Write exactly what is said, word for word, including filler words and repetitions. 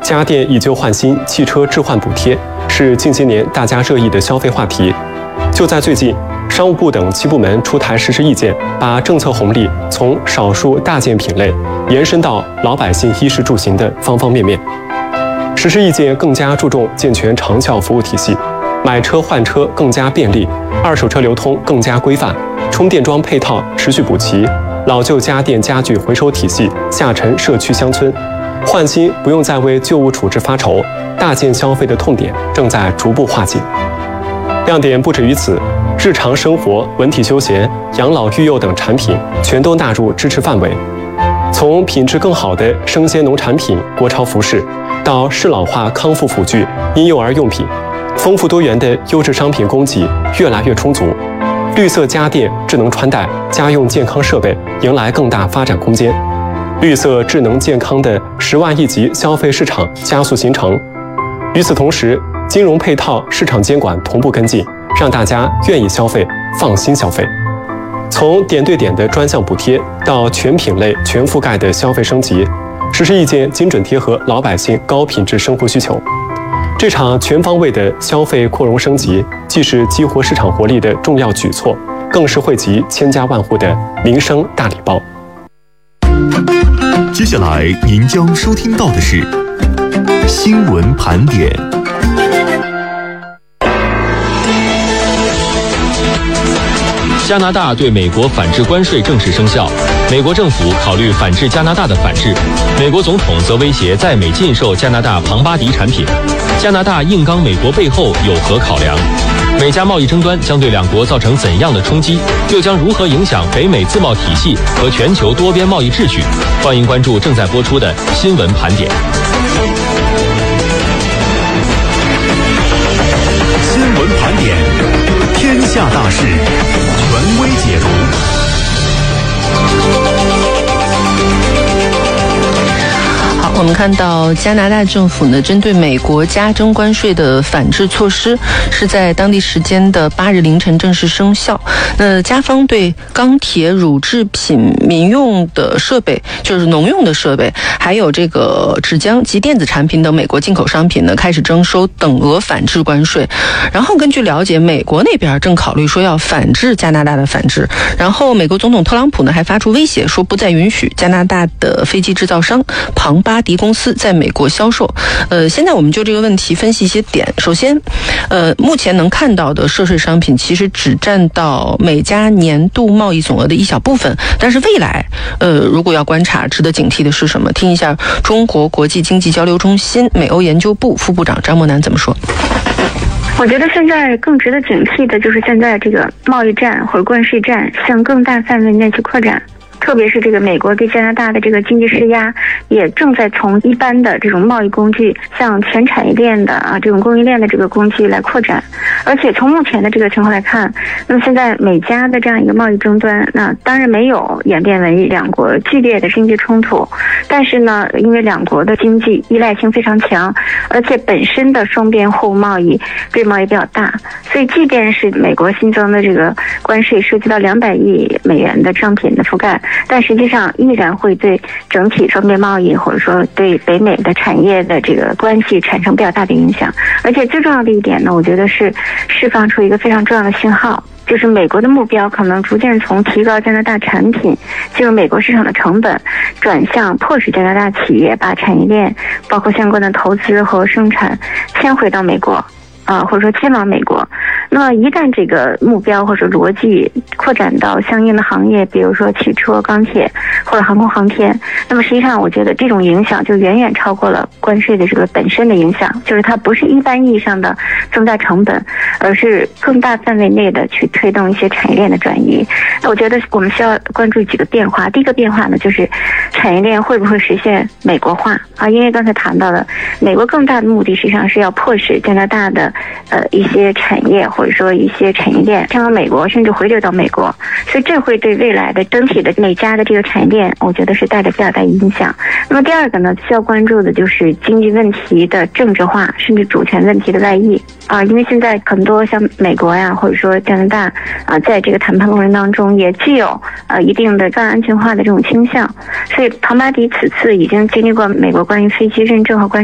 家电以旧换新、汽车置换补贴是近些年大家热议的消费话题。就在最近，商务部等七部门出台实施意见，把政策红利从少数大件品类延伸到老百姓衣食住行的方方面面。实施意见更加注重健全长效服务体系，买车换车更加便利，二手车流通更加规范，充电桩配套持续补齐，老旧家电家具回收体系下沉社区乡村，换新不用再为旧物处置发愁，大件消费的痛点正在逐步化解。亮点不止于此，日常生活、文体休闲、养老育幼等产品全都纳入支持范围。从品质更好的生鲜农产品、国潮服饰，到适老化康复辅具、婴幼儿用品，丰富多元的优质商品供给越来越充足。绿色家电、智能穿戴、家用健康设备迎来更大发展空间。绿色智能健康的十万亿级消费市场加速形成。与此同时，金融配套、市场监管同步跟进，让大家愿意消费、放心消费。从点对点的专项补贴到全品类、全覆盖的消费升级，实施意见精准贴合老百姓高品质生活需求。这场全方位的消费扩容升级，既是激活市场活力的重要举措，更是惠及千家万户的民生大礼包。 接下来您将收听到的是新闻盘点。 加拿大对美国反制关税正式生效，美国政府考虑反制加拿大的反制，美国总统则威胁在美禁售加拿大庞巴迪产品。加拿大硬刚美国背后有何考量？美加贸易争端将对两国造成怎样的冲击？又将如何影响北美自贸体系和全球多边贸易秩序？欢迎关注正在播出的新闻盘点。 新闻盘点，天下大事，权威解读。 好，我们看到加拿大政府呢，针对美国加征关税的反制措施，是在当地时间的八日凌晨正式生效。那加方对钢铁、乳制品、民用的设备，就是农用的设备，还有这个纸浆及电子产品等美国进口商品呢，开始征收等额反制关税。然后根据了解，美国那边正考虑说要反制加拿大的反制。然后美国总统特朗普呢，还发出威胁，说不再允许加拿大的飞机制造商庞巴迪公司在美国销售。呃，现在我们就这个问题分析一些点。首先，呃，目前能看到的涉税商品其实只占到美加年度贸易总额的一小部分，但是未来，呃，如果要观察，值得警惕的是什么？听一下中国国际经济交流中心美欧研究部副部长张默南怎么说。 我觉得现在更值得警惕的就是现在这个贸易战或者关税战向更大范围内去扩展。特别是这个美国对加拿大的这个经济施压，也正在从一般的这种贸易工具向全产业链的啊这种供应链的这个工具来扩展。而且从目前的这个情况来看，那么现在美加的这样一个贸易争端，那当然没有演变为两国剧烈的经济冲突，但是呢，因为两国的经济依赖性非常强，而且本身的双边货物贸易对贸易比较大，所以即便是美国新增的这个关税涉及到两百亿美元的商品的覆盖，但实际上依然会对整体双边贸易或者说对北美的产业的这个关系产生比较大的影响。而且最重要的一点呢，我觉得是释放出一个非常重要的信号，就是美国的目标可能逐渐从提高加拿大产品进入美国市场的成本，转向迫使加拿大企业把产业链包括相关的投资和生产迁回到美国。啊，或者说迁往美国。那么一旦这个目标或者逻辑扩展到相应的行业，比如说汽车、钢铁或者航空航天，那么实际上我觉得这种影响就远远超过了关税的这个本身的影响，就是它不是一般意义上的增加成本，而是更大范围内的去推动一些产业链的转移。那我觉得我们需要关注几个变化。第一个变化呢，就是产业链会不会实现美国化啊？因为刚才谈到了美国更大的目的实际上是要迫使加拿大的呃一些产业或者说一些产业链迁往美国，甚至回流到美国，所以这会对未来的整体的美加的这个产业链我觉得是带来比较大影响。那么第二个呢，需要关注的就是经济问题的政治化甚至主权问题的外溢啊，因为现在很多像美国呀或者说加拿大啊，在这个谈判过程当中也具有呃一定的泛安全化的这种倾向，所以庞巴迪此次已经经历过美国关于飞机认证和关